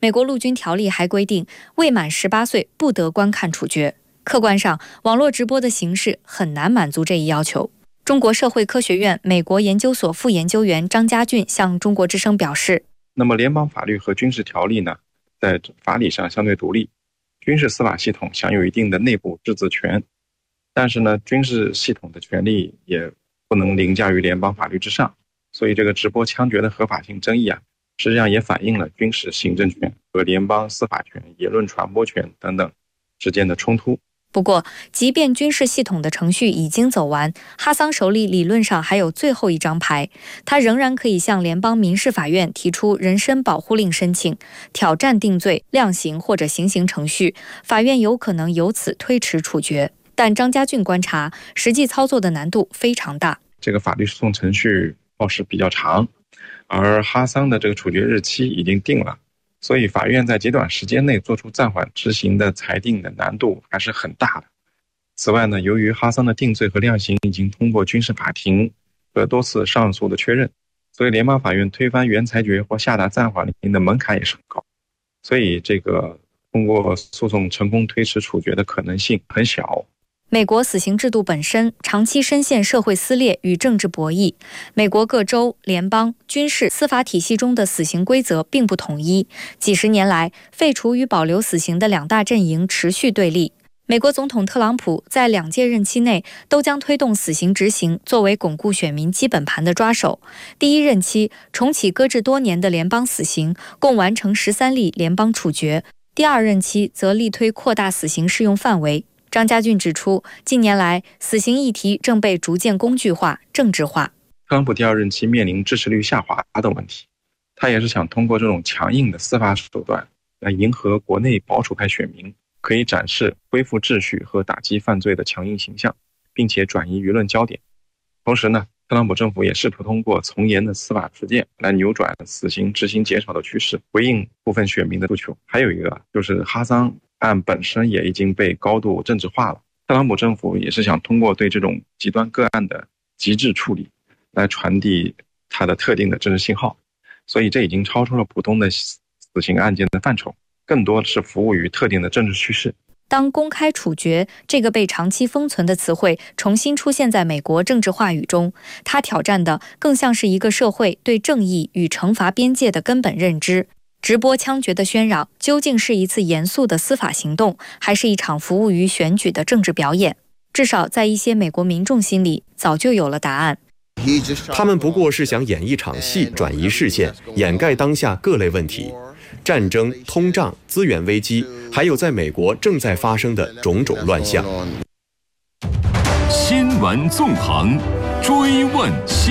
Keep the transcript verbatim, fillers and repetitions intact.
美国陆军条例还规定，未满十八岁不得观看处决。客观上，网络直播的形式很难满足这一要求。中国社会科学院美国研究所副研究员张家俊向中国之声表示： 那么联邦法律和军事条例呢，在法理上相对独立，军事司法系统享有一定的内部自治权，但是呢，军事系统的权利也不能凌驾于联邦法律之上。所以这个直播枪决的合法性争议啊，实际上也反映了军事行政权和联邦司法权、言论传播权等等之间的冲突。 不过，即便军事系统的程序已经走完，哈桑手里理论上还有最后一张牌，他仍然可以向联邦民事法院提出人身保护令申请，挑战定罪、量刑或者行刑程序，法院有可能由此推迟处决。但张家俊观察，实际操作的难度非常大。 这个法律诉讼程序耗时比较长，而哈桑的这个处决日期已经定了，所以法院在极短时间内做出暂缓执行的裁定的难度还是很大的。此外呢，由于哈桑的定罪和量刑已经通过军事法庭和多次上诉的确认，所以联邦法院推翻原裁决或下达暂缓令的门槛也是很高，所以这个通过诉讼成功推迟处决的可能性很小。 美国死刑制度本身长期深陷社会撕裂与政治博弈，美国各州、联邦、军事、司法体系中的死刑规则并不统一。几十年来，废除与保留死刑的两大阵营持续对立。美国总统特朗普在两届任期内都将推动死刑执行作为巩固选民基本盘的抓手。第一任期重启搁置多年的联邦死刑，共完成十三例联邦处决；第二任期则力推扩大死刑适用范围。张家俊指出，近年来死刑议题正被逐渐工具化、政治化。 特朗普第二任期面临支持率下滑的问题，他也是想通过这种强硬的司法手段来迎合国内保守派选民，可以展示恢复秩序和打击犯罪的强硬形象，并且转移舆论焦点。同时呢，特朗普政府也试图通过从严的司法实践来扭转死刑执行减少的趋势，回应部分选民的诉求。还有一个就是哈桑案本身也已经被高度政治化了，特朗普政府也是想通过对这种极端个案的极致处理来传递它的特定的政治信号，所以这已经超出了普通的死刑案件的范畴，更多是服务于特定的政治趋势。 当公开处决这个被长期封存的词汇重新出现在美国政治话语中，它挑战的更像是一个社会对正义与惩罚边界的根本认知。直播枪决的喧扰究竟是一次严肃的司法行动，还是一场服务于选举的政治表演？至少在一些美国民众心里早就有了答案。 他们不过是想演一场戏，转移视线，掩盖当下各类问题，战争、通胀、资源危机，还有在美国正在发生的种种乱象。 新闻纵横，追问新